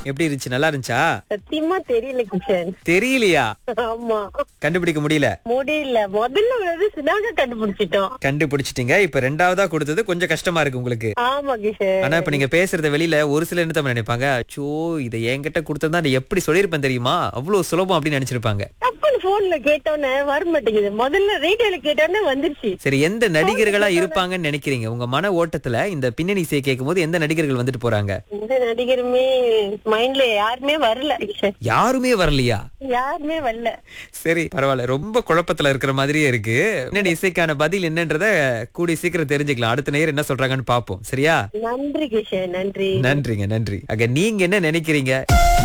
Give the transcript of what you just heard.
எப்படி இருந்துச்சு? நல்லா இருந்துச்சா? சத்தியமா தெரியல கிஷன். தெரியலையா? ஆமா, கண்டுபிடிக்க முடியல. முடியல. முதல்ல உள்ளது நாங்க கண்டுபிடிச்சிட்டோம். கண்டுபிடிச்சிட்டீங்க. இப்ப ரெண்டாவதா கொடுத்தது கொஞ்சம் கஷ்டமா இருக்கு உங்களுக்கு. ஆமா கிஷன். ஆனா இப்ப நீங்க பேசுறத வெளியில ஒரு சிலர் என்ன தெரியுமா நினைப்பாங்க, அச்சோ இதை என்கிட்ட கொடுத்தா நான் எப்படி சொல்லியிருப்பேன் தெரியுமா, அவ்வளவு சுலபம் அப்படின்னு நினைச்சிருப்பாங்க. தப்புன்னு போன்ல கேட்டோன்னே வர மாட்டேங்குது. முதல்ல ரேடியோல கேட்டோன்னே வந்துருச்சு. சரி, எந்த நடிகர்களா இருப்பாங்கன்னு நினைக்கிறீங்க? உங்க மன ஓட்டத்துல இந்த பின்னணி இசையை கேட்கும் போது எந்த நடிகர்கள் வந்துட்டு போறாங்க? இந்த நடிகருமே மைண்ட்ல யாருமே வரல கிஷன். யாருமே வரலையா? யாருமே வரல. சரி, பரவாயில்ல. ரொம்ப குழப்பத்துல இருக்கிற மாதிரியே இருக்கு. பின்னணி இசைக்கான பதில் என்னன்றத கூடி சீக்கிரம் தெரிஞ்சுக்கலாம். அடுத்த நேரம் என்ன சொல்றாங்கன்னு பாப்போம். சரியா? நன்றி கிஷன், நன்றி. நன்றிங்க, நன்றி. ஆக நீங்க என்ன நினைக்கிறீங்க?